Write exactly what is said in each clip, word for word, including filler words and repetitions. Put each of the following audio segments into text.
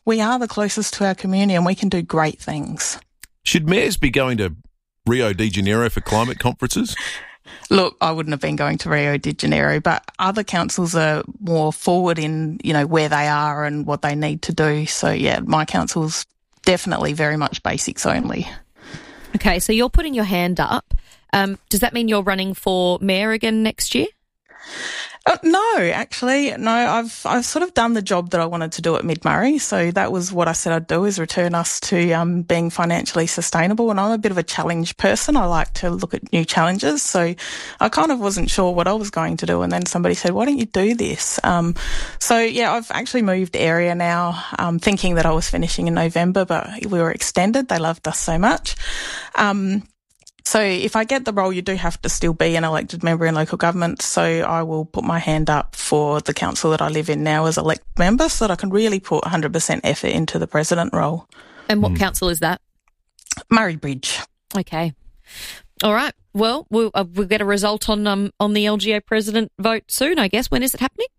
we are the closest to our community and we can do great things. Should mayors be going to Rio de Janeiro for climate conferences? Look, I wouldn't have been going to Rio de Janeiro, but other councils are more forward in, you know, where they are and what they need to do. So, yeah, my council's definitely very much basics only. Okay, so you're putting your hand up. Um, does that mean you're running for mayor again next year? Uh, no, actually, no. I've I've sort of done the job that I wanted to do at Mid-Murray, so that was what I said I'd do, is return us to um, being financially sustainable. And I'm a bit of a challenge person. I like to look at new challenges, so I kind of wasn't sure what I was going to do. And then somebody said, "Why don't you do this?" Um, so yeah, I've actually moved area now, um, thinking that I was finishing in November, but we were extended. They loved us so much. Um, So if I get the role, you do have to still be an elected member in local government. So I will put my hand up for the council that I live in now as elected member so that I can really put one hundred percent effort into the president role. And what mm. council is that? Murray Bridge. Okay. All right. Well, we'll, uh, we'll get a result on um on the L G A president vote soon, I guess. When is it happening?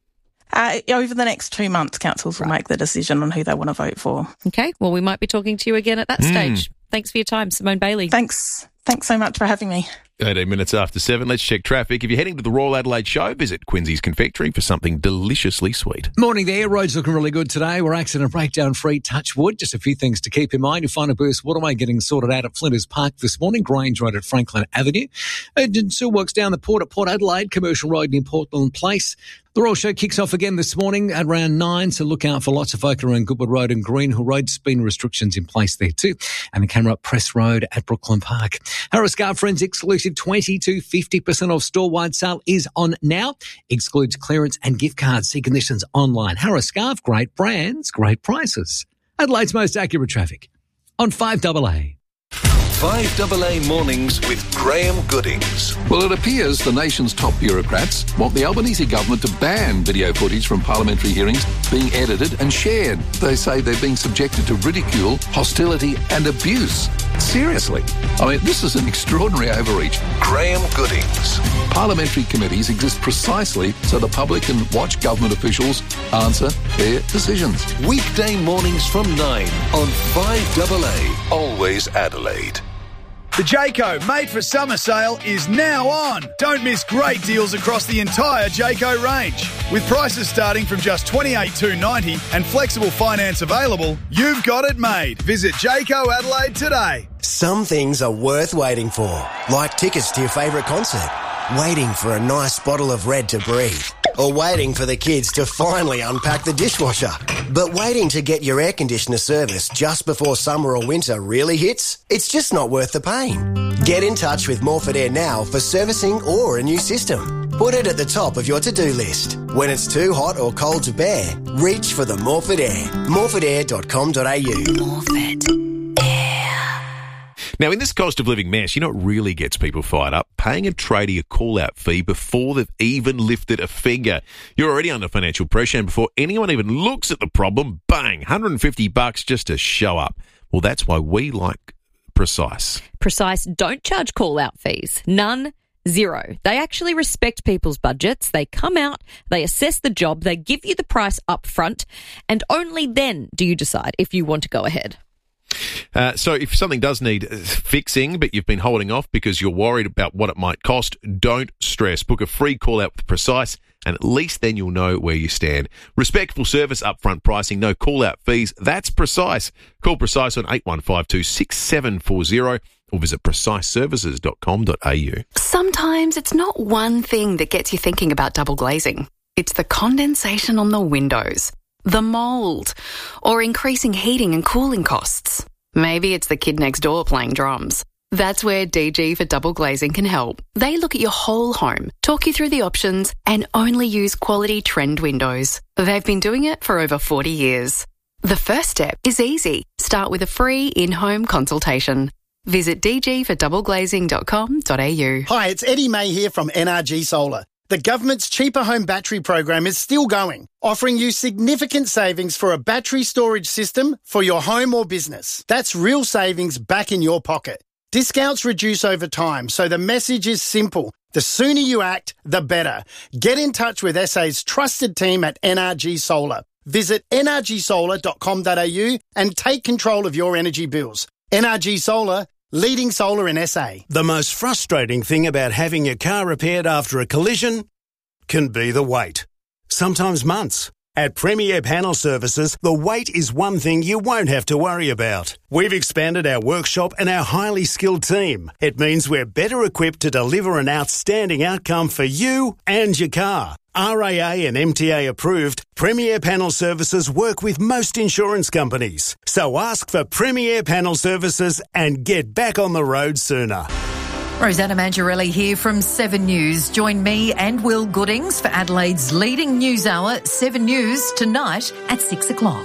Uh, over the next two months, councils will right. make the decision on who they want to vote for. Okay. Well, we might be talking to you again at that mm. stage. Thanks for your time, Simone Bailey. Thanks. Thanks so much for having me. eighteen minutes after seven, let's check traffic. If you're heading to the Royal Adelaide Show, visit Quincy's Confectionery for something deliciously sweet. Morning there. Roads looking really good today. We're accident breakdown free, touch wood. Just a few things to keep in mind. You'll find a burst waterway getting sorted out at Flinders Park this morning, Grange Road at Franklin Avenue. Urgent sewer works down the port at Port Adelaide, Commercial Road near Portland Place. The Royal Show kicks off again this morning at around nine, so look out for lots of folk around Goodwood Road and Greenhill Road. Speed restrictions in place there too. And the camera up Press Road at Brooklyn Park. Harris Scarf Friends exclusive twenty to fifty percent off store-wide sale is on now. Excludes clearance and gift cards. See conditions online. Harris Scarf, great brands, great prices. Adelaide's most accurate traffic on five A A. five A A Mornings with Graham Goodings. Well, it appears the nation's top bureaucrats want the Albanese government to ban video footage from parliamentary hearings being edited and shared. They say they're being subjected to ridicule, hostility and abuse. Seriously. I mean, this is an extraordinary overreach. Graham Goodings. Parliamentary committees exist precisely so the public can watch government officials answer their decisions. Weekday mornings from nine on five A A. Always Adelaide. The Jayco Made for Summer sale is now on. Don't miss great deals across the entire Jayco range. With prices starting from just twenty-eight thousand two hundred ninety dollars and flexible finance available, you've got it made. Visit Jayco Adelaide today. Some things are worth waiting for, like tickets to your favourite concert, waiting for a nice bottle of Red to breathe, or waiting for the kids to finally unpack the dishwasher. But waiting to get your air conditioner serviced just before summer or winter really hits? It's just not worth the pain. Get in touch with Morford Air now for servicing or a new system. Put it at the top of your to-do list. When it's too hot or cold to bear, reach for the Morford Air. morford air dot com dot a u. Morford. Now, in this cost of living mess, you know what really gets people fired up? Paying a tradie a call-out fee before they've even lifted a finger. You're already under financial pressure, and before anyone even looks at the problem, bang, one hundred fifty bucks just to show up. Well, that's why we like Precise. Precise don't charge call-out fees. None. Zero. They actually respect people's budgets. They come out, they assess the job, they give you the price up front, and only then do you decide if you want to go ahead. Uh, so if something does need fixing, but you've been holding off because you're worried about what it might cost, don't stress. Book a free call-out with Precise, and at least then you'll know where you stand. Respectful service, upfront pricing, no call-out fees. That's Precise. Call Precise on eight one five two, six seven four zero or visit precise services dot com dot a u. Sometimes it's not one thing that gets you thinking about double glazing. It's the condensation on the windows, the mould, or increasing heating and cooling costs. Maybe it's the kid next door playing drums. That's where D G for Double Glazing can help. They look at your whole home, talk you through the options, and only use quality trend windows. They've been doing it for over forty years. The first step is easy. Start with a free in-home consultation. Visit d g for double glazing dot com dot a u. Hi, it's Eddie May here from N R G Solar. The government's Cheaper Home Battery program is still going, offering you significant savings for a battery storage system for your home or business. That's real savings back in your pocket. Discounts reduce over time, so the message is simple. The sooner you act, the better. Get in touch with S A's trusted team at N R G Solar. Visit n r g solar dot com dot a u and take control of your energy bills. N R G Solar, leading solar in S A. The most frustrating thing about having your car repaired after a collision can be the wait. Sometimes months. At Premier Panel Services, the wait is one thing you won't have to worry about. We've expanded our workshop and our highly skilled team. It means we're better equipped to deliver an outstanding outcome for you and your car. R A A and M T A approved, Premier Panel Services work with most insurance companies. So ask for Premier Panel Services and get back on the road sooner. Rosanna Mangiarelli here from Seven News. Join me and Will Goodings for Adelaide's leading news hour, Seven News, tonight at six o'clock.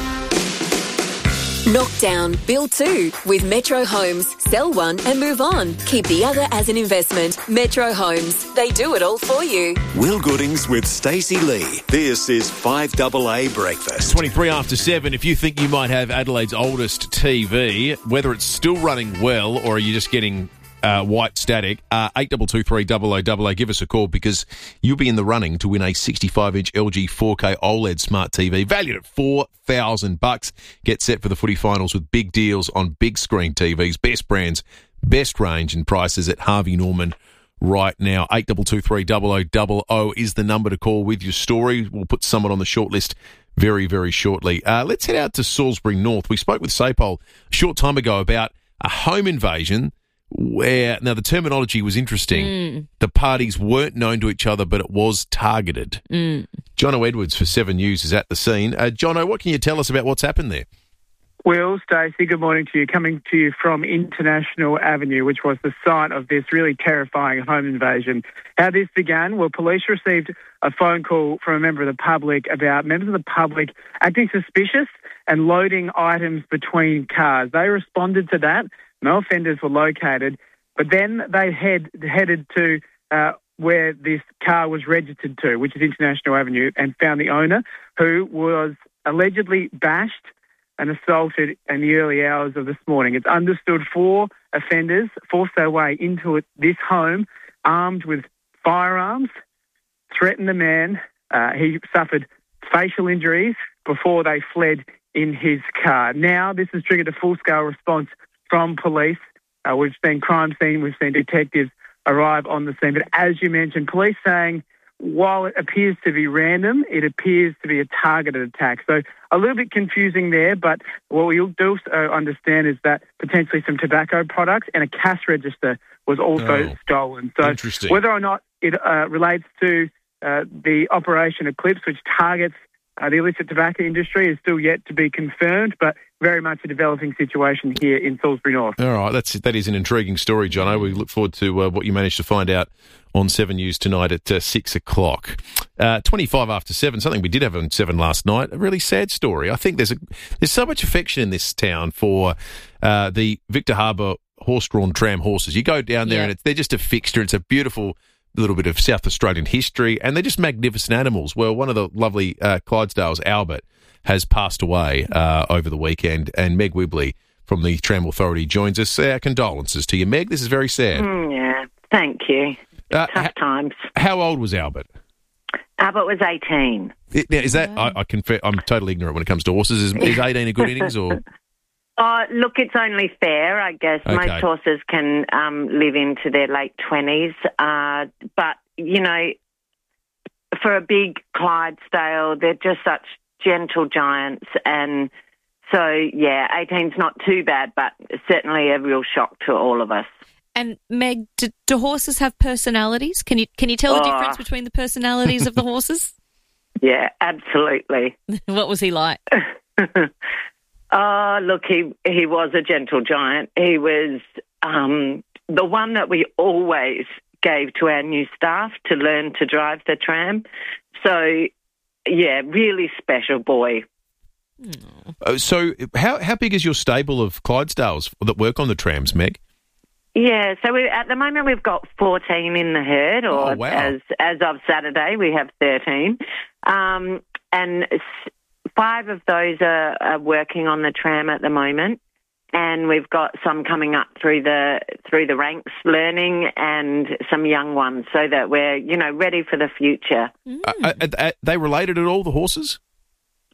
Knock down, build two with Metro Homes. Sell one and move on. Keep the other as an investment. Metro Homes. They do it all for you. Will Goodings with Stacey Lee. This is five double A Breakfast. twenty-three after seven. If you think you might have Adelaide's oldest T V, whether it's still running well or are you just getting Uh, white static, uh, eight two two three double oh double oh, give us a call because you'll be in the running to win a sixty-five inch L G four K OLED smart T V valued at four thousand bucks. Get set for the footy finals with big deals on big screen T Vs, best brands, best range and prices at Harvey Norman right now. eight two two three double oh double oh is the number to call with your story. We'll put someone on the shortlist very, very shortly. Uh, let's head out to Salisbury North. We spoke with Sapol a short time ago about a home invasion where, now the terminology was interesting. Mm. The parties weren't known to each other, but it was targeted. Mm. Jono Edwards for Seven News is at the scene. Uh, Jono, what can you tell us about what's happened there? Will, Stacey, good morning to you. Coming to you from International Avenue, which was the site of this really terrifying home invasion. How this began, well, police received a phone call from a member of the public about members of the public acting suspicious and loading items between cars. They responded to that. No offenders were located, but then they head, headed to uh, where this car was registered to, which is International Avenue, and found the owner, who was allegedly bashed and assaulted in the early hours of this morning. It's understood four offenders forced their way into it, this home, armed with firearms, threatened the man. Uh, he suffered facial injuries before they fled in his car. Now, this has triggered a full-scale response from police. Uh, we've seen crime scene, we've seen detectives arrive on the scene. But as you mentioned, police saying while it appears to be random, it appears to be a targeted attack. So a little bit confusing there, but what we do understand is that potentially some tobacco products and a cash register was also oh, stolen. So whether or not it uh, relates to uh, the Operation Eclipse, which targets Uh, the illicit tobacco industry, is still yet to be confirmed, but very much a developing situation here in Salisbury North. All right, that's that is an intriguing story, Jono. We look forward to uh, what you managed to find out on Seven News tonight at uh, six o'clock. Uh, twenty-five after seven, something we did have on Seven last night. A really sad story. I think there's a there's so much affection in this town for uh, the Victor Harbour horse-drawn tram horses. You go down there yeah. and it's, they're just a fixture. It's a beautiful little bit of South Australian history, and they're just magnificent animals. Well, one of the lovely uh, Clydesdales, Albert, has passed away uh, over the weekend, and Meg Wibley from the Tram Authority joins us. Our condolences to you, Meg. This is very sad. Mm, yeah, thank you. Uh, Tough ha- times. How old was Albert? Albert was eighteen. It, now, is that, I, I confess, I'm totally ignorant when it comes to horses. Is, is eighteen a good innings, or...? Oh, look, it's only fair, I guess. Okay. Most horses can um, live into their late twenties. Uh, but, you know, for a big Clydesdale, they're just such gentle giants. And so, yeah, eighteen's not too bad, but certainly a real shock to all of us. And, Meg, do, do horses have personalities? Can you can you tell the oh. difference between the personalities of the horses? Yeah, absolutely. What was he like? Oh, look, he he was a gentle giant. He was um, the one that we always gave to our new staff to learn to drive the tram. So, yeah, really special boy. Uh, so how how big is your stable of Clydesdales that work on the trams, Meg? Yeah, so we at the moment we've got fourteen in the herd, or oh, wow. as as of Saturday we have thirteen. Um, and... Five of those are, are working on the tram at the moment, and we've got some coming up through the through the ranks learning, and some young ones, so that we're you know ready for the future. Mm. Uh, are, are they related at all, the horses?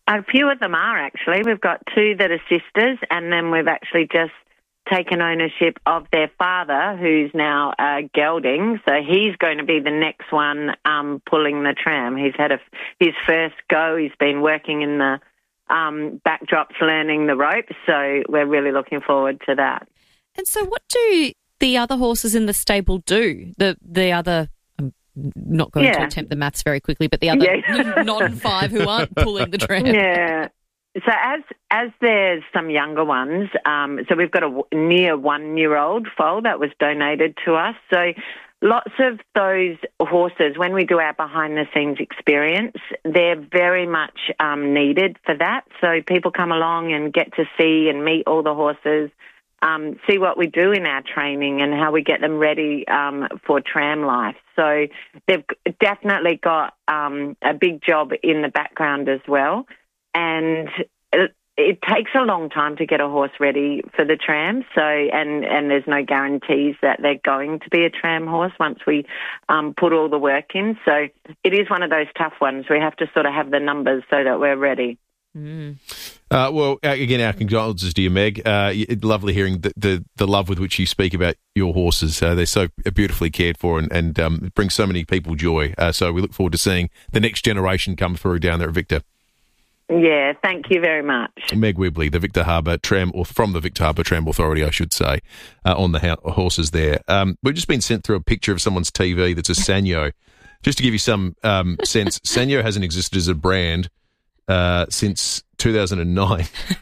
A few of them are, actually. We've got two that are sisters, and then we've actually just taken ownership of their father, who's now a gelding. So he's going to be the next one um, pulling the tram. He's had a, his first go. He's been working in the um, backdrops, learning the ropes. So we're really looking forward to that. And so what do the other horses in the stable do? The the other... Not going yeah. to attempt the maths very quickly, but the other yeah. non-five who aren't pulling the tram. Yeah. So as as there's some younger ones, um, so we've got a near one-year-old foal that was donated to us. So lots of those horses, when we do our behind-the-scenes experience, they're very much um, needed for that. So people come along and get to see and meet all the horses, Um, see what we do in our training and how we get them ready um, for tram life. So they've definitely got um, a big job in the background as well. And it, it takes a long time to get a horse ready for the tram. So and, and there's no guarantees that they're going to be a tram horse once we um, put all the work in. So it is one of those tough ones. We have to sort of have the numbers so that we're ready. Mm. Uh, well, again, our condolences to you, Meg. Uh, lovely hearing the, the, the love with which you speak about your horses. Uh, they're so beautifully cared for and, and um, it brings so many people joy. Uh, so we look forward to seeing the next generation come through down there at Victor. Yeah, thank you very much. Meg Wibley, the Victor Harbour Tram, or from the Victor Harbour Tram Authority, I should say, uh, on the ha- horses there. Um, we've just been sent through a picture of someone's T V that's a Sanyo. Just to give you some um, sense, Sanyo hasn't existed as a brand Uh, since two thousand nine.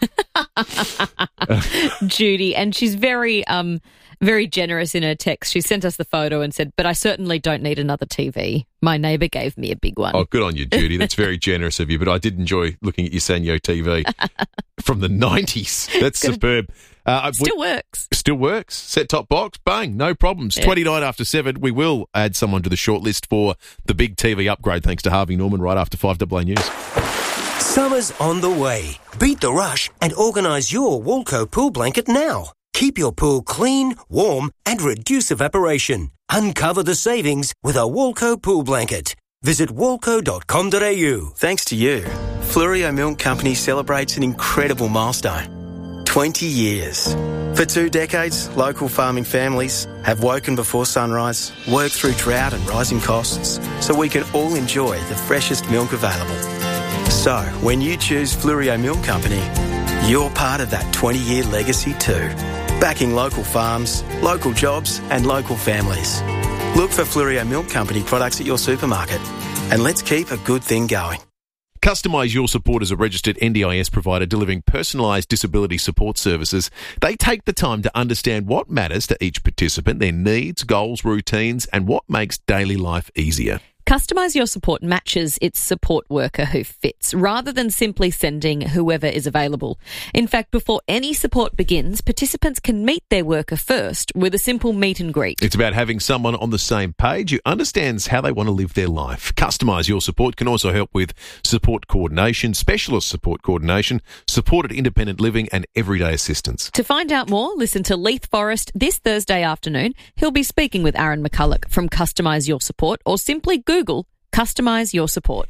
Judy, and she's very um, very generous in her text. She sent us the photo and said, but I certainly don't need another T V. My neighbour gave me a big one. Oh, good on you, Judy. That's very generous of you, but I did enjoy looking at your Sanyo T V from the nineties. That's good. Superb. Uh, still we, works. Still works. Set-top box, bang, no problems. Yeah. twenty-nine after seven, we will add someone to the short list for the big T V upgrade, thanks to Harvey Norman, right after five A A News. Summer's on the way. Beat the rush and organise your Walco pool blanket now. Keep your pool clean, warm and reduce evaporation. Uncover the savings with a Walco pool blanket. Visit walco dot com dot a u. Thanks to you, Flurio Milk Company celebrates an incredible milestone. twenty years. For two decades, local farming families have woken before sunrise, worked through drought and rising costs, so we can all enjoy the freshest milk available. So, when you choose Flurio Milk Company, you're part of that twenty-year legacy too. Backing local farms, local jobs and local families. Look for Flurio Milk Company products at your supermarket and let's keep a good thing going. Customise Your Support as a registered N D I S provider delivering personalised disability support services. They take the time to understand what matters to each participant, their needs, goals, routines and what makes daily life easier. Customise Your Support matches its support worker who fits, rather than simply sending whoever is available. In fact, before any support begins, participants can meet their worker first with a simple meet and greet. It's about having someone on the same page who understands how they want to live their life. Customise Your Support can also help with support coordination, specialist support coordination, supported independent living and everyday assistance. To find out more, listen to Leith Forrest this Thursday afternoon. He'll be speaking with Aaron McCulloch from Customise Your Support, or simply Google Google Customise Your Support.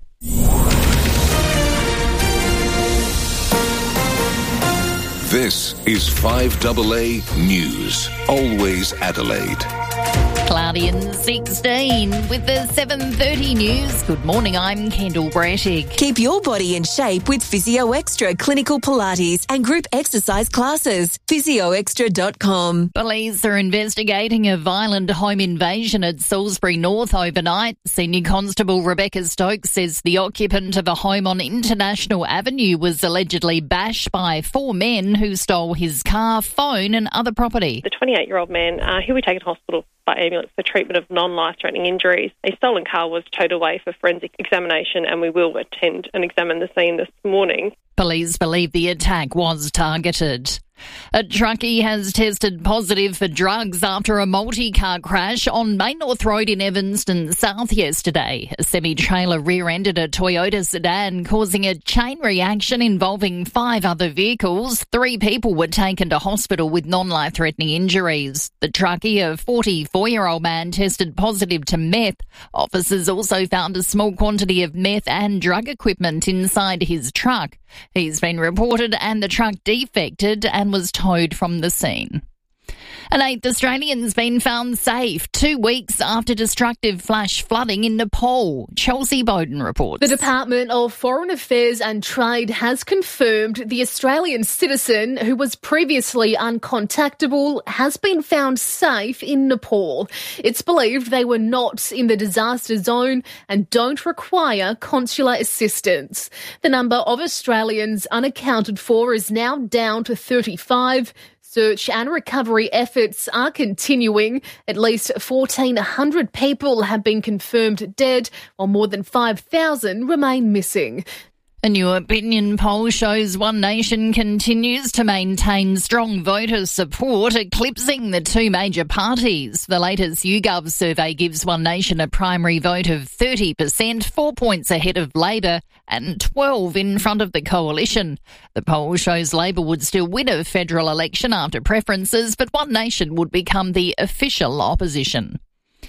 This is five A A News. Always Adelaide. Cloudy and sixteen with the seven thirty news. Good morning, I'm Kendall Brattig. Keep your body in shape with Physio Extra Clinical Pilates and group exercise classes. physio extra dot com. Police are investigating a violent home invasion at Salisbury North overnight. Senior Constable Rebecca Stokes says the occupant of a home on International Avenue was allegedly bashed by four men who stole his car, phone and other property. The twenty-eight-year-old man, uh, he was taken to hospital by ambulance for treatment of non-life-threatening injuries. A stolen car was towed away for forensic examination and we will attend and examine the scene this morning. Police believe the attack was targeted. A truckie has tested positive for drugs after a multi-car crash on Main North Road in Evanston South yesterday. A semi-trailer rear-ended a Toyota sedan, causing a chain reaction involving five other vehicles. Three people were taken to hospital with non-life-threatening injuries. The truckie, a forty-four-year-old man, tested positive to meth. Officers also found a small quantity of meth and drug equipment inside his truck. He's been reported and the truck defected and was towed from the scene. An eighth Australian's been found safe two weeks after destructive flash flooding in Nepal. Chelsea Bowden reports. The Department of Foreign Affairs and Trade has confirmed the Australian citizen who was previously uncontactable has been found safe in Nepal. It's believed they were not in the disaster zone and don't require consular assistance. The number of Australians unaccounted for is now down to thirty-five. Search and recovery efforts are continuing. At least fourteen hundred people have been confirmed dead, while more than five thousand remain missing. A new opinion poll shows One Nation continues to maintain strong voter support, eclipsing the two major parties. The latest YouGov survey gives One Nation a primary vote of thirty percent, four points ahead of Labor and twelve in front of the coalition. The poll shows Labor would still win a federal election after preferences, but One Nation would become the official opposition.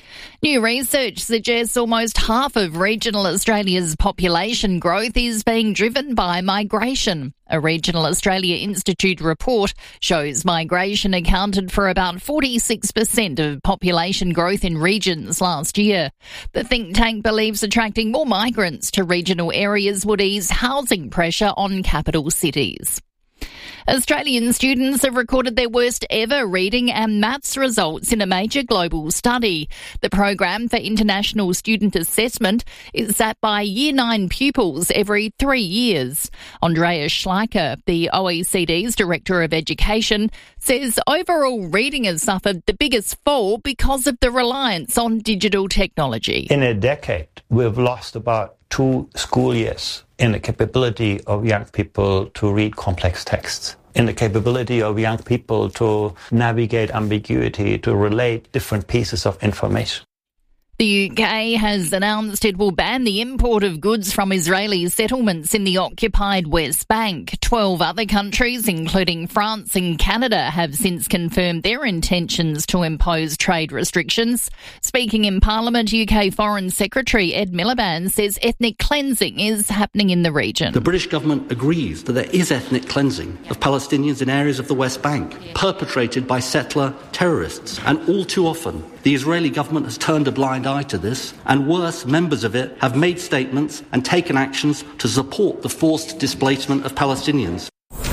New research suggests almost half of regional Australia's population growth is being driven by migration. A Regional Australia Institute report shows migration accounted for about forty-six percent of population growth in regions last year. The think tank believes attracting more migrants to regional areas would ease housing pressure on capital cities. Australian students have recorded their worst ever reading and maths results in a major global study. The program for international student assessment is sat by Year nine pupils every three years. Andreas Schleicher, the O E C D's Director of Education, says overall reading has suffered the biggest fall because of the reliance on digital technology. In a decade, we've lost about two school years in the capability of young people to read complex texts, in the capability of young people to navigate ambiguity, to relate different pieces of information. The U K has announced it will ban the import of goods from Israeli settlements in the occupied West Bank. Twelve other countries, including France and Canada, have since confirmed their intentions to impose trade restrictions. Speaking in Parliament, U K Foreign Secretary Ed Miliband says ethnic cleansing is happening in the region. The British government agrees that there is ethnic cleansing of Palestinians in areas of the West Bank, perpetrated by settler terrorists. And all too often, the Israeli government has turned a blind eye to this, and worse, members of it have made statements and taken actions to support the forced displacement of Palestinians.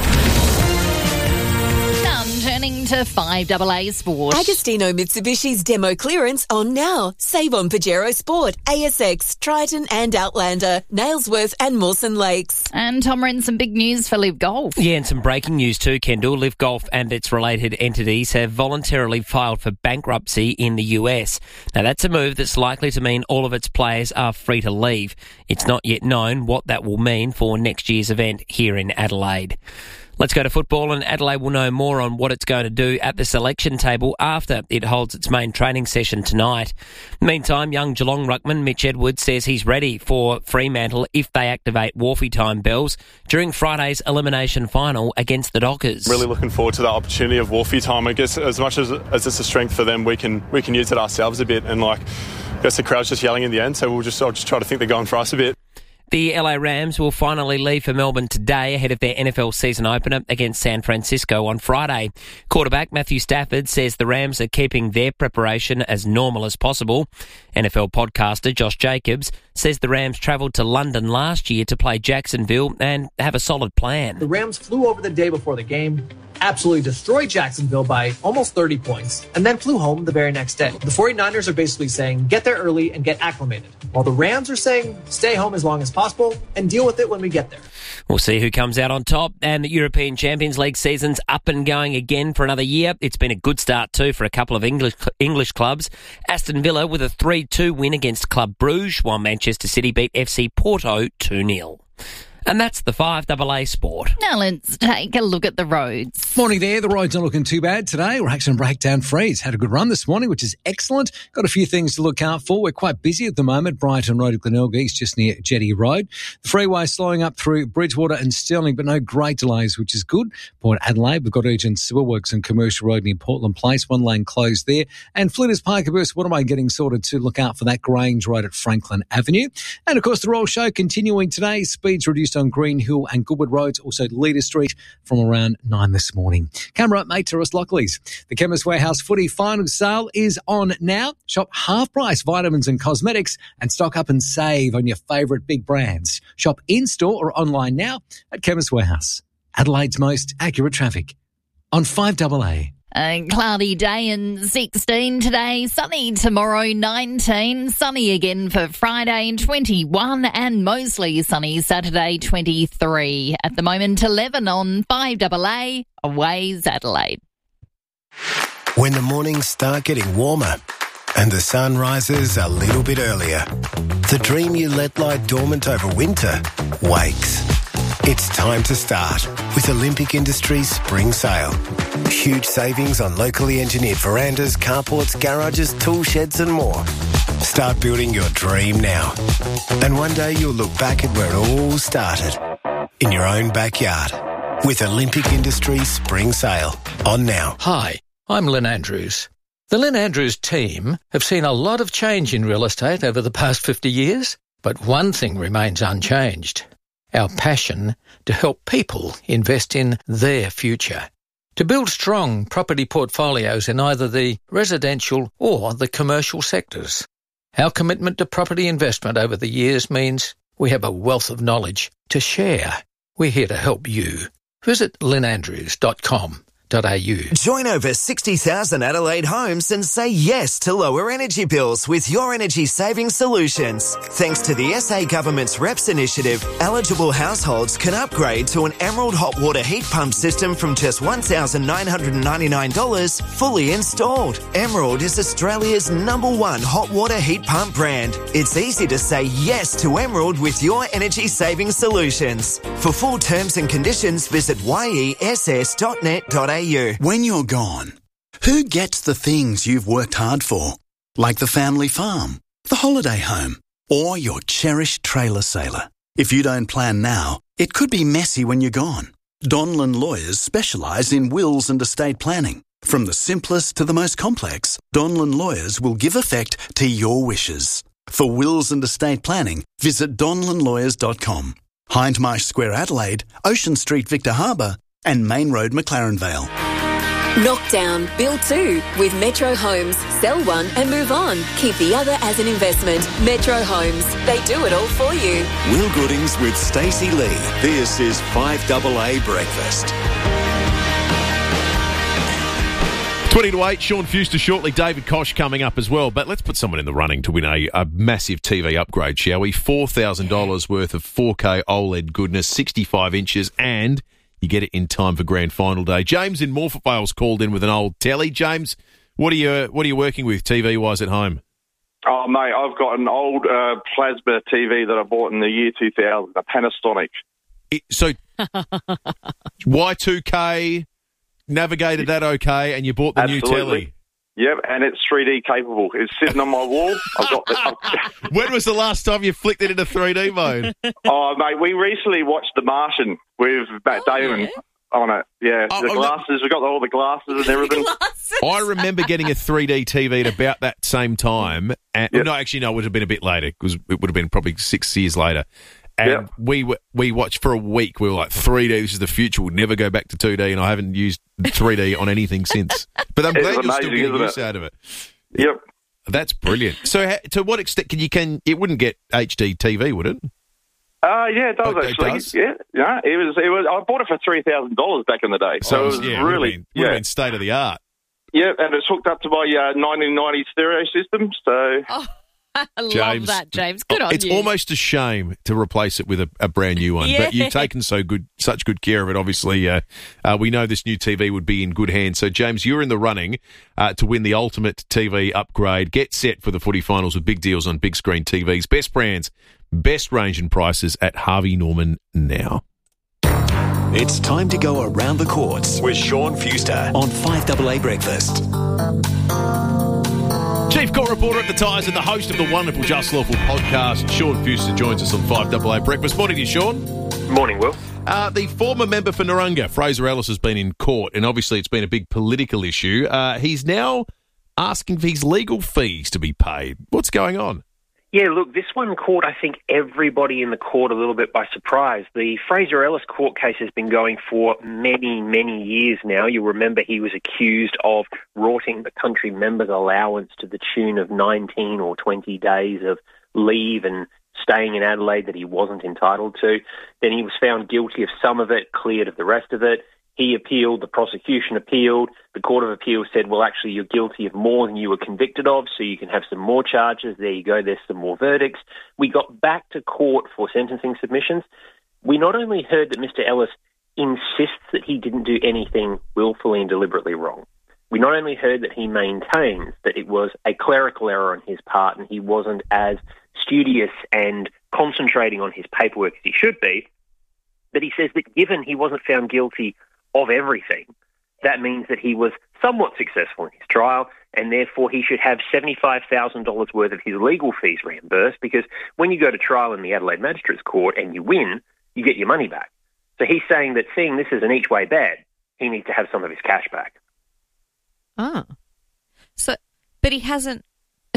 Turning to five double A Sport. Agostino Mitsubishi's demo clearance on now. Save on Pajero Sport, A S X, Triton and Outlander, Nailsworth and Mawson Lakes. And Tom ran some big news for Live Golf. Yeah, and some breaking news too, Kendall. Live Golf and its related entities have voluntarily filed for bankruptcy in the U S. Now, that's a move that's likely to mean all of its players are free to leave. It's not yet known what that will mean for next year's event here in Adelaide. Let's go to football, and Adelaide will know more on what it's going to do at the selection table after it holds its main training session tonight. Meantime, young Geelong ruckman Mitch Edwards says he's ready for Fremantle if they activate Wharfie time bells during Friday's elimination final against the Dockers. Really looking forward to that opportunity of Wharfie time. I guess as much as, as it's a strength for them, we can we can use it ourselves a bit, and like I guess the crowd's just yelling in the end, so we'll just I'll just try to think they're going for us a bit. The L A Rams will finally leave for Melbourne today ahead of their N F L season opener against San Francisco on Friday. Quarterback Matthew Stafford says the Rams are keeping their preparation as normal as possible. N F L podcaster Josh Jacobs says the Rams travelled to London last year to play Jacksonville and have a solid plan. The Rams flew over the day before the game, absolutely destroyed Jacksonville by almost thirty points, and then flew home the very next day. The 49ers are basically saying, get there early and get acclimated, while the Rams are saying, stay home as long as possible and deal with it when we get there. We'll see who comes out on top, and the European Champions League season's up and going again for another year. It's been a good start too for a couple of English English clubs. Aston Villa with a three two win against Club Brugge, while Manchester City beat F C Porto two nil. And that's the five double A Sport. Now let's take a look at the roads. Morning there. The roads not looking too bad today. We're actually breakdown free. It's had a good run this morning, which is excellent. Got a few things to look out for. We're quite busy at the moment. Brighton Road at Glenelg East, just near Jetty Road. The freeway slowing up through Bridgewater and Stirling, but no great delays, which is good. Port Adelaide, we've got urgent civil works on Commercial Road near Portland Place. One lane closed there. And Flinders Parkerburst Waterway getting sorted to look out for that Grange Road at Franklin Avenue. And, of course, the Royal Show continuing today. Speeds reduced on Green Hill and Goodwood Roads, also Leader Street from around nine this morning. Camera mate to Ross Lockleys. The Chemist Warehouse footy final sale is on now. Shop half price vitamins and cosmetics and stock up and save on your favourite big brands. Shop in-store or online now at Chemist Warehouse. Adelaide's most accurate traffic on five double A. A cloudy day and sixteen today, sunny tomorrow nineteen, sunny again for Friday twenty-one and mostly sunny Saturday twenty-three. At the moment eleven on five double A, Aways Adelaide. When the mornings start getting warmer and the sun rises a little bit earlier, the dream you let lie dormant over winter wakes. It's time to start with Olympic Industries Spring Sale. Huge savings on locally engineered verandas, carports, garages, tool sheds and more. Start building your dream now. And one day you'll look back at where it all started. In your own backyard. With Olympic Industries Spring Sale. On now. Hi, I'm Lynn Andrews. The Lynn Andrews team have seen a lot of change in real estate over the past fifty years, but one thing remains unchanged. Our passion to help people invest in their future. To build strong property portfolios in either the residential or the commercial sectors. Our commitment to property investment over the years means we have a wealth of knowledge to share. We're here to help you. Visit lynn andrews dot com. Join over sixty thousand Adelaide homes and say yes to lower energy bills with Your Energy Savings Solutions. Thanks to the S A Government's R E P S initiative, eligible households can upgrade to an Emerald hot water heat pump system from just one thousand nine hundred ninety-nine dollars fully installed. Emerald is Australia's number one hot water heat pump brand. It's easy to say yes to Emerald with Your Energy Savings Solutions. For full terms and conditions, visit y e s s dot net dot a u. When you're gone, who gets the things you've worked hard for? Like the family farm, the holiday home, or your cherished trailer sailor. If you don't plan now, it could be messy when you're gone. Donlan Lawyers specialise in wills and estate planning. From the simplest to the most complex, Donlan Lawyers will give effect to your wishes. For wills and estate planning, visit donlan lawyers dot com. Hindmarsh Square Adelaide, Ocean Street Victor Harbour, and Main Road McLaren Vale. Knock down, build two with Metro Homes. Sell one and move on. Keep the other as an investment. Metro Homes. They do it all for you. Will Goodings with Stacey Lee. This is five double A Breakfast. twenty to eight, Sean Fuster shortly, David Koch coming up as well. But let's put someone in the running to win a, a massive T V upgrade, shall we? four thousand dollars worth of four K OLED goodness, sixty-five inches, and you get it in time for grand final day. James in Morphett Vale's called in with an old telly. James, what are you what are you working with T V-wise at home? Oh, mate, I've got an old uh, plasma T V that I bought in the year two thousand, a Panasonic. It, so, Y two K, navigated that okay, and you bought the Absolutely. new telly. Yep, and it's three D capable. It's sitting on my wall. I've got the, When was the last time you flicked it into three D mode? Oh, mate, we recently watched The Martian with Matt oh, Damon yeah? on it. Yeah, Oh, the oh, glasses. We've got all the glasses and everything. I remember getting a three D T V at about that same time. And, Yep. No, actually, no, it would have been a bit later because it would have been probably six years later. And Yep. we were, we watched for a week. We were like, three D, this is the future. We'll never go back to two D. And I haven't used three D on anything since. But I'm It's glad you're amazing, still getting isn't use it? out of it. Yep. That's brilliant. So, ha- to what extent can you can it wouldn't get H D T V, would it? Uh, yeah, it does Oh, it actually. does? Yeah, yeah. It was. It was. I bought it for three thousand dollars back in the day, so Oh, it was yeah, really Would have been, yeah, been state of the art. yeah. And it's hooked up to my uh, nineteen ninety stereo system. So Oh, I love James. that, James. Good on It's you. almost a shame to replace it with a, a brand new one, Yeah. but you've taken so good, such good care of it. Obviously, uh, uh, we know this new T V would be in good hands. So, James, you're in the running uh, to win the ultimate T V upgrade. Get set for the footy finals with big deals on big screen T Vs. Best brands, Best range and prices at Harvey Norman now. It's time to go around the courts with Sean Fuster on five A A Breakfast. Chief Court Reporter at the Tyres and the host of the wonderful Just Lawful podcast, Sean Fuster, joins us on five A A Breakfast. Morning to you, Sean. Morning, Will. Uh, the former member for Narungga, Fraser Ellis, has been in court, and obviously it's been a big political issue. Uh, he's now asking for his legal fees to be paid. What's going on? Yeah, look, this one caught, I think, everybody in the court a little bit by surprise. The Fraser Ellis court case has been going for many, many years now. You'll remember he was accused of rorting the country member's allowance to the tune of nineteen or twenty days of leave and staying in Adelaide that he wasn't entitled to. Then he was found guilty of some of it, cleared of the rest of it. He appealed, the prosecution appealed, the Court of Appeal said, well, actually, you're guilty of more than you were convicted of, so you can have some more charges. There you go, there's some more verdicts. We got back to court for sentencing submissions. We not only heard that Mister Ellis insists that he didn't do anything willfully and deliberately wrong, we not only heard that he maintains that it was a clerical error on his part and he wasn't as studious and concentrating on his paperwork as he should be, but he says that given he wasn't found guilty of everything, that means that he was somewhat successful in his trial and therefore he should have seventy-five thousand dollars worth of his legal fees reimbursed, because when you go to trial in the Adelaide Magistrates Court and you win, you get your money back. So he's saying that seeing this as an each way bad, he needs to have some of his cash back. Ah. So, but he hasn't...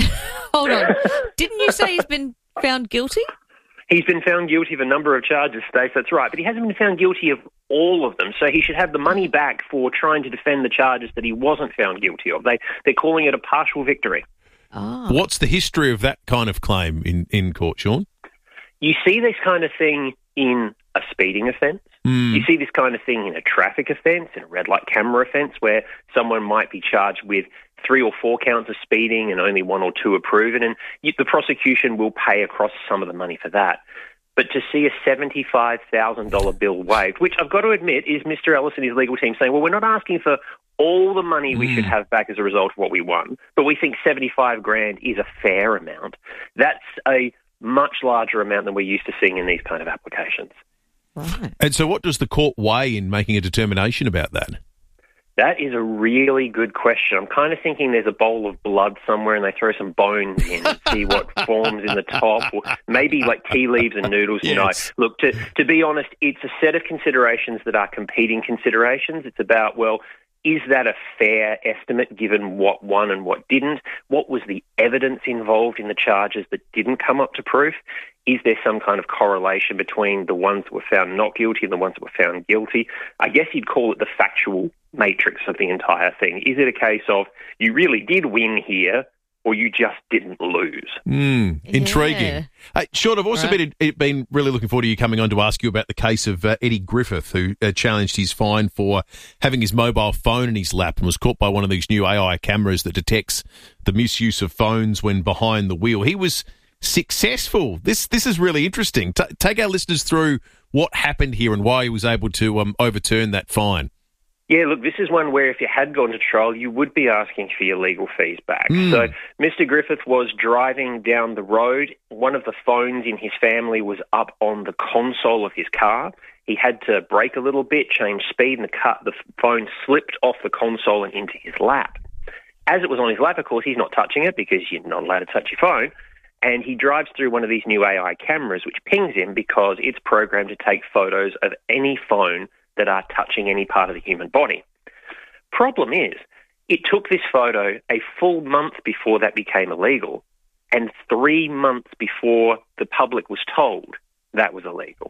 Hold on. Didn't you say he's been found guilty? He's been found guilty of a number of charges, Stace, that's right, but he hasn't been found guilty of all of them, so he should have the money back for trying to defend the charges that he wasn't found guilty of. They, they're calling it a partial victory. Oh. What's the history of that kind of claim in, in court, Sean? You see this kind of thing in a speeding offence. Mm. You see this kind of thing in a traffic offence, in a red light camera offence, where someone might be charged with three or four counts of speeding and only one or two are proven, and you, the prosecution will pay across some of the money for that. But to see a seventy-five thousand dollars bill waived, which I've got to admit is Mister Ellis and his legal team saying, well, we're not asking for all the money we mm. should have back as a result of what we won, but we think seventy-five grand is a fair amount. That's a much larger amount than we're used to seeing in these kind of applications. Right. And so what does the court weigh in making a determination about that? That is a really good question. I'm kind of thinking there's a bowl of blood somewhere and they throw some bones in and see what forms in the top, or maybe like tea leaves and noodles. Yes. You know, look, to, to be honest, it's a set of considerations that are competing considerations. It's about, well, is that a fair estimate given what won and what didn't? What was the evidence involved in the charges that didn't come up to proof? Is there some kind of correlation between the ones that were found not guilty and the ones that were found guilty? I guess you'd call it the factual matrix of the entire thing. Is it a case of you really did win here or you just didn't lose? Mm, intriguing. Yeah. Hey, Sean, I've also Right. been, been really looking forward to you coming on to ask you about the case of uh, Eddie Griffith, who uh, challenged his fine for having his mobile phone in his lap and was caught by one of these new A I cameras that detects the misuse of phones when behind the wheel. He was successful. This this is really interesting. T- take our listeners through what happened here and why he was able to um, overturn that fine. Yeah, look, this is one where if you had gone to trial, you would be asking for your legal fees back. Mm. So Mister Griffith was driving down the road. One of the phones in his family was up on the console of his car. He had to brake a little bit, change speed, and the, car, the phone slipped off the console and into his lap. As it was on his lap, of course, he's not touching it because you're not allowed to touch your phone. And he drives through one of these new A I cameras, which pings him because it's programmed to take photos of any phone that are touching any part of the human body. Problem is, it took this photo a full month before that became illegal, and three months before the public was told that was illegal.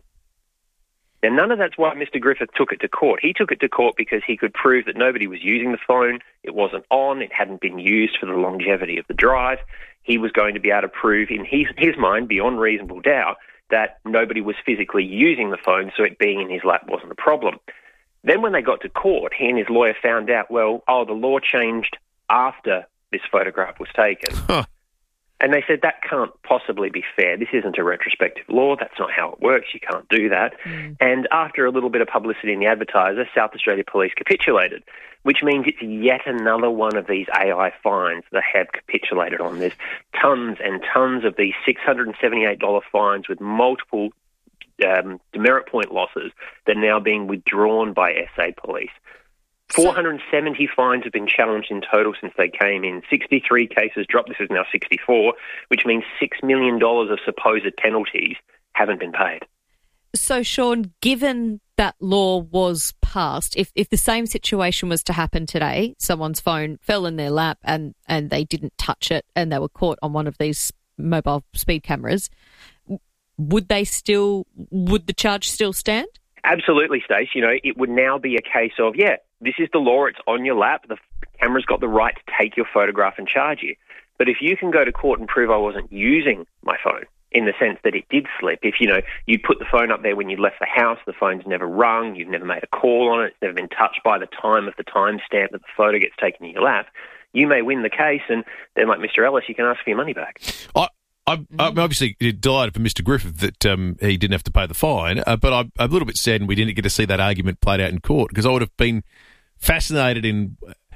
Now, none of that's why Mister Griffith took it to court. He took it to court because he could prove that nobody was using the phone, it wasn't on, it hadn't been used for the longevity of the drive. He was going to be able to prove in his, his mind, beyond reasonable doubt, that nobody was physically using the phone, so it being in his lap wasn't a problem. Then when they got to court, he and his lawyer found out, well, oh, the law changed after this photograph was taken. Huh. And they said that can't possibly be fair. This isn't a retrospective law. That's not how it works. You can't do that. Mm. And after a little bit of publicity in the Advertiser, South Australia Police capitulated, which means it's yet another one of these A I fines that have capitulated on. There's tons and tons of these six hundred seventy-eight dollars fines with multiple um, demerit point losses that are now being withdrawn by S A Police. four hundred seventy fines have been challenged in total since they came in. sixty-three cases dropped. This is now sixty-four, which means six million dollars of supposed penalties haven't been paid. So, Sean, given that law was passed, if, if the same situation was to happen today, someone's phone fell in their lap and, and they didn't touch it and they were caught on one of these mobile speed cameras, would they still, would the charge still stand? Absolutely, Stace. You know, it would now be a case of, yeah, this is the law, it's on your lap, the camera's got the right to take your photograph and charge you. But if you can go to court and prove I wasn't using my phone, in the sense that it did slip, if, you know, you put the phone up there when you left the house, the phone's never rung, you've never made a call on it, it's never been touched by the time of the timestamp that the photo gets taken in your lap, you may win the case, and then, like Mister Ellis, you can ask for your money back. I- I'm, I'm obviously delighted for Mister Griffith that um, he didn't have to pay the fine, uh, but I'm, I'm a little bit saddened we didn't get to see that argument played out in court, because I would have been fascinated in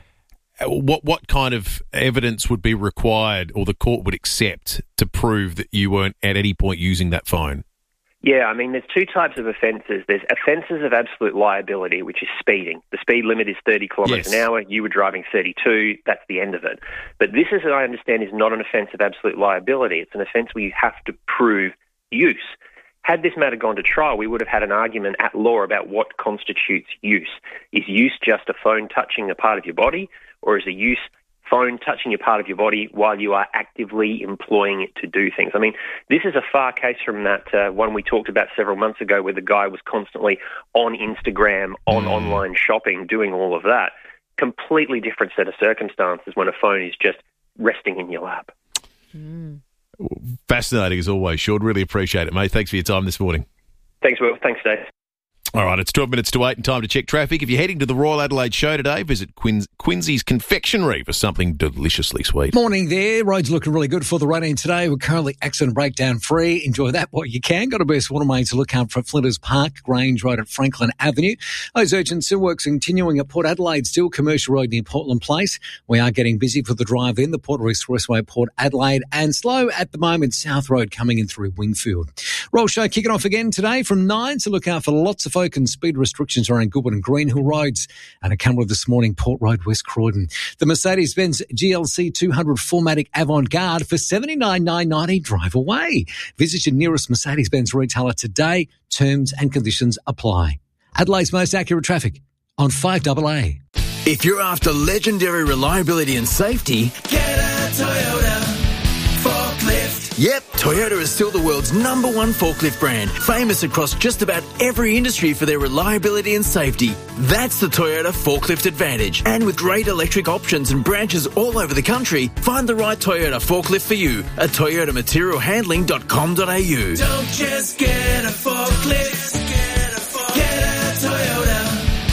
what what kind of evidence would be required or the court would accept to prove that you weren't at any point using that phone. Yeah, I mean, there's two types of offences. There's offences of absolute liability, which is speeding. The speed limit is thirty kilometres yes. an hour. You were driving thirty-two. That's the end of it. But this, as I understand, is not an offence of absolute liability. It's an offence where you have to prove use. Had this matter gone to trial, we would have had an argument at law about what constitutes use. Is use just a phone touching a part of your body, or is a use phone touching your part of your body while you are actively employing it to do things? I mean, this is a far case from that uh, one we talked about several months ago where the guy was constantly on Instagram, on mm. online shopping, doing all of that. Completely different set of circumstances when a phone is just resting in your lap. Mm. Fascinating as always, Sean. Really appreciate it, mate. Thanks for your time this morning. Thanks, Will. Thanks, Dave. All right, it's twelve minutes to eight and time to check traffic. If you're heading to the Royal Adelaide Show today, visit Quins- Quincy's Confectionery for something deliciously sweet. Morning there. Roads looking really good for the rain today. We're currently accident breakdown free. Enjoy that while you can. Got to boost water mains to look out for Flinders Park, Grange Road at Franklin Avenue. Those urgent still works continuing at Port Adelaide, still Commercial Road near Portland Place. We are getting busy for the drive in, the Port Expressway, Port Adelaide, and slow at the moment, South Road coming in through Wingfield. Roll Show kicking off again today from nine, so look out for lots of folk and speed restrictions around Goulburn and Greenhill Roads, and a camera this morning, Port Road, West Croydon. The Mercedes-Benz G L C two hundred four matic Avant-Garde for seventy-nine thousand nine hundred ninety dollars. Drive away. Visit your nearest Mercedes-Benz retailer today. Terms and conditions apply. Adelaide's most accurate traffic on five A A. If you're after legendary reliability and safety, get a Toyota forklift. Yep, Toyota is still the world's number one forklift brand, famous across just about every industry for their reliability and safety. That's the Toyota Forklift Advantage. And with great electric options and branches all over the country, find the right Toyota forklift for you at toyota material handling dot com dot a u. Don't just get a forklift, get a, forklift. Get a Toyota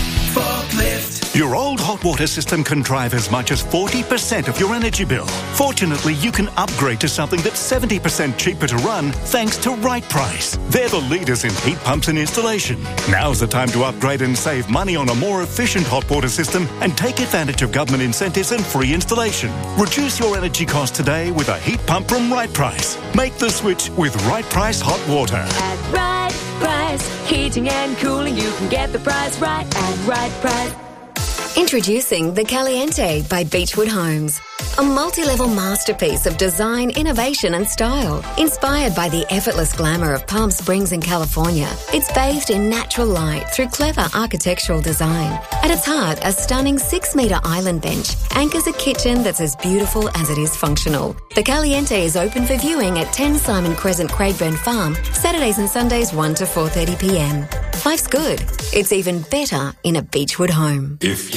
forklift. Your old hot water system can drive as much as forty percent of your energy bill. Fortunately, you can upgrade to something that's seventy percent cheaper to run thanks to Right Price. They're the leaders in heat pumps and installation. Now's the time to upgrade and save money on a more efficient hot water system and take advantage of government incentives and free installation. Reduce your energy costs today with a heat pump from Right Price. Make the switch with Right Price Hot Water. At Right Price, heating and cooling, you can get the price right at Right Price. Introducing the Caliente by Beechwood Homes. A multi-level masterpiece of design, innovation and style. Inspired by the effortless glamour of Palm Springs in California, it's bathed in natural light through clever architectural design. At its heart, a stunning six-metre island bench anchors a kitchen that's as beautiful as it is functional. The Caliente is open for viewing at ten Simon Crescent, Craigburn Farm, Saturdays and Sundays one to four thirty p m. Life's good. It's even better in a Beechwood home. If